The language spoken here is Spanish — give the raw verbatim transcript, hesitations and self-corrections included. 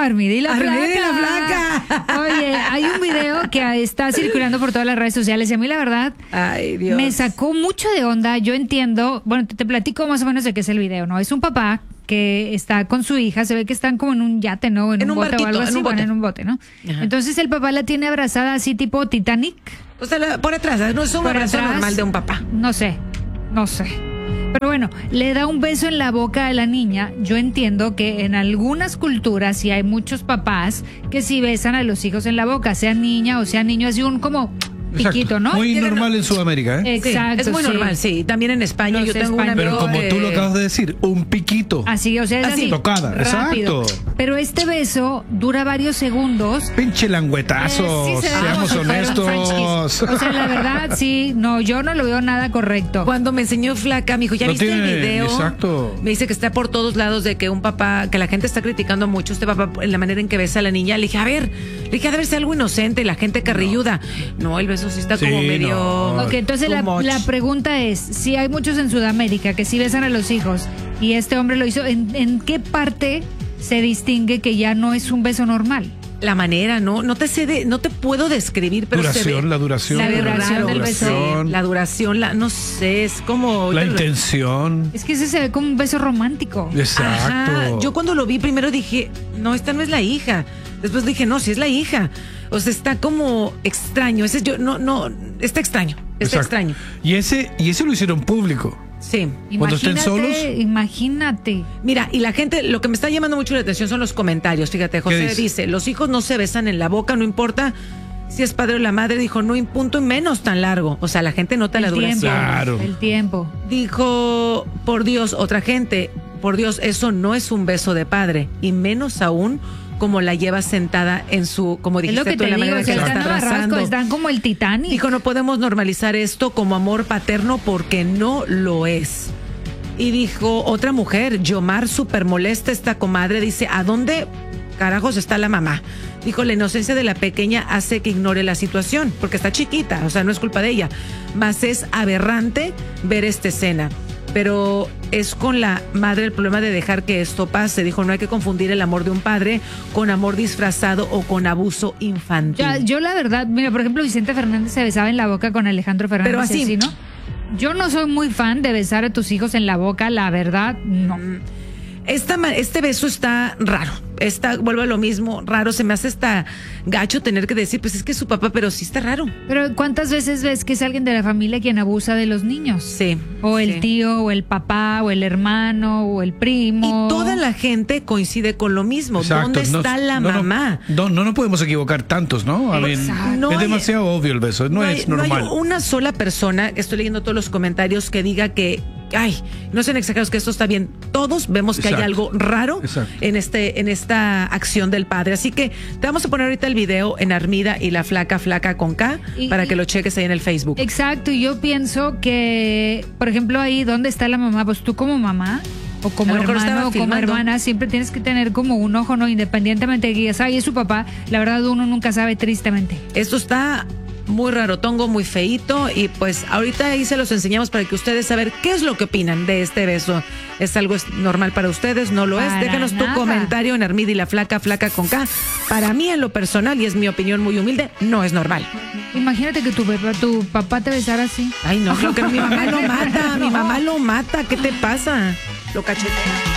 Armida y la Armida Flaca. y la Flaca. Oye, hay un video que está circulando por todas las redes sociales y a mí la verdad Ay, Dios. me sacó mucho de onda. Yo entiendo, bueno, te, te platico más o menos de qué es el video, ¿no? Es un papá que está con su hija, se ve que están como en un yate, ¿no? En, En un, un bote barquito, o algo en así, un bueno, bote. en un bote, ¿no? Ajá. Entonces el papá la tiene abrazada así tipo Titanic. O sea, la- por atrás, no es un Por abrazo atrás. normal de un papá. No sé, no sé. Pero bueno, le da un beso en la boca a la niña. Yo entiendo que en algunas culturas sí hay muchos papás que sí besan a los hijos en la boca, sea niña o sea niño, así un como piquito, Exacto. ¿no? Muy Llegan- normal en Sudamérica, ¿eh? Exacto, Sí, es muy sí. normal, sí. También en España Los yo tengo un españoles. amigo Pero como que- tú lo acabas de decir, un piquito. Así, o sea, es Así, así. tocada, rápido. exacto. Pero este beso dura varios segundos. Pinche languetazo, Eh, sí se ve seamos como si fuera un honestos. French kiss. O sea, la verdad, sí, no, yo no lo veo nada correcto. Cuando me enseñó Flaca, me dijo, ¿ya No viste tiene- el video? exacto. Me dice que está por todos lados de que un papá, que la gente está criticando mucho este papá en la manera en que besa a la niña. Le dije, a ver, le dije, ha de ver si algo inocente, la gente carrilluda. No, el beso sí está Sí, como medio... no. Ok, entonces too la, much. la pregunta es, si hay muchos en Sudamérica que sí besan a los hijos y este hombre lo hizo, ¿en, en qué parte se distingue que ya no es un beso normal? La manera, no, no te sé de, no te puedo describir, pero se Duración, ve, la duración. se ve La duración raro. del beso. Sí, la duración, la, no sé, es como... La intención. Es que ese se ve como un beso romántico. Exacto. Ajá. Yo cuando lo vi primero dije, no, esta no es la hija. Después dije, no, sí es la hija. O sea, está como extraño. Ese yo, no, no, está extraño. Está Exacto. extraño. Y ese, y ese lo hicieron público. Sí. Cuando estén solos. Imagínate. Mira, y la gente, lo que me está llamando mucho la atención son los comentarios. Fíjate, José dice? dice? los hijos no se besan en la boca, no importa si es padre o la madre. Dijo, no, un punto y menos tan largo. O sea, la gente nota la El duración. tiempo. Claro. El tiempo. Dijo, por Dios, otra gente, por Dios, eso no es un beso de padre, y menos aún como la lleva sentada en su, como Es dijiste lo que tú, te la digo, manera o sea, que la están está a barrasco, abrazando. están como el Titanic. Dijo, no podemos normalizar esto como amor paterno porque no lo es. Y dijo, otra mujer, Yomar, súper molesta esta comadre, dice, ¿a dónde carajos está la mamá? Dijo, la inocencia de la pequeña hace que ignore la situación, porque está chiquita, o sea, no es culpa de ella. Mas es aberrante ver esta escena. Pero es con la madre el problema de dejar que esto pase. Dijo, no hay que confundir el amor de un padre con amor disfrazado o con abuso infantil. Ya, yo la verdad, mira, por ejemplo, Vicente Fernández se besaba en la boca con Alejandro Fernández. Pero así. y ¿no? Yo no soy muy fan de besar a tus hijos en la boca, la verdad, no. Esta, ma- este beso está raro. Está, vuelve a lo mismo, raro. Se me hace hasta gacho tener que decir, pues es que es su papá, pero sí está raro. Pero ¿cuántas veces ves que es alguien de la familia quien abusa de los niños? Sí. O el sí. tío, o el papá, o el hermano, o el primo. Y toda la gente coincide con lo mismo. Exacto. ¿Dónde No- está la no, no, mamá? No, no, no podemos equivocar tantos, ¿no? A ver, Exacto. No es hay- demasiado obvio el beso, no, hay, es normal. No hay una sola persona, estoy leyendo todos los comentarios, que diga que, ay, no sean exagerados, que esto está bien. Todos vemos que hay Exacto. algo raro Exacto. en este, en esta acción del padre. Así que te vamos a poner ahorita el video en Armida y la flaca, flaca con K, Y- para y- que lo cheques ahí en el Facebook. Exacto, y yo pienso que, por ejemplo, ahí, ¿dónde está la mamá? Pues tú como mamá, o como A lo mejor hermano, estaba o como filmando. hermana, siempre tienes que tener como un ojo, ¿no? Independientemente de que digas, ay, es su papá, la verdad uno nunca sabe, tristemente. Esto está muy rarotongo, muy feíto, y pues ahorita ahí se los enseñamos para que ustedes saber qué es lo que opinan de este beso. ¿Es algo es- normal para ustedes? ¿No lo es? Para Déjanos nada. tu comentario en Armida y la flaca, flaca con K. Para mí, en lo personal, y es mi opinión muy humilde, no es normal. Imagínate que tu papá, tu papá te besara así. Ay, no, creo que mi mamá lo mata, mi mamá lo mata. ¿Qué te pasa? Lo cachetea.